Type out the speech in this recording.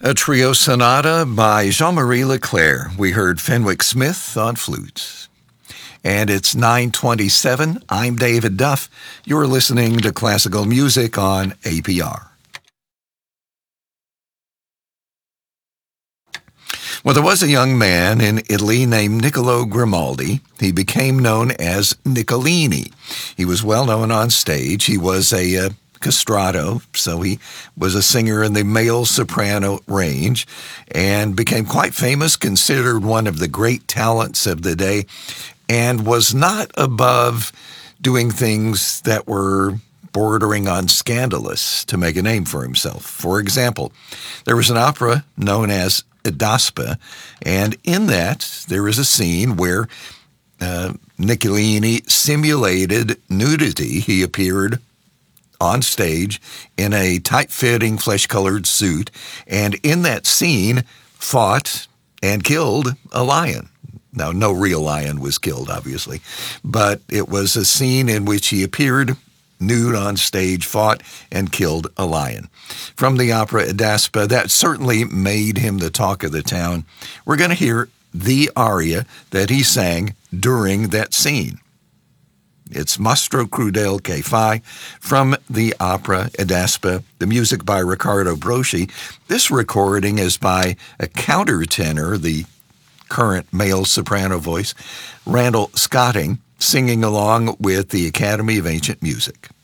A trio sonata by Jean-Marie Leclerc. We heard Fenwick Smith on flute. And it's 9:27. I'm David Duff. You're listening to classical music on APR. Well, there was a young man in Italy named Niccolo Grimaldi. He became known as Niccolini. He was well known on stage. He was a castrato, so he was a singer in the male soprano range and became quite famous, considered one of the great talents of the day, and was not above doing things that were bordering on scandalous to make a name for himself. For example, there was an opera known as Edaspa, and in that there is a scene where Niccolini simulated nudity. He appeared on stage in a tight-fitting, flesh-colored suit, and in that scene fought and killed a lion. Now, no real lion was killed, obviously, but it was a scene in which he appeared nude on stage, fought, and killed a lion. From the opera Edaspa, that certainly made him the talk of the town. We're going to hear the aria that he sang during that scene. It's Mastro Crudele che fai from the opera Edaspa, the music by Riccardo Broschi. This recording is by a countertenor, the current male soprano voice, Randall Scotting, singing along with the Academy of Ancient Music.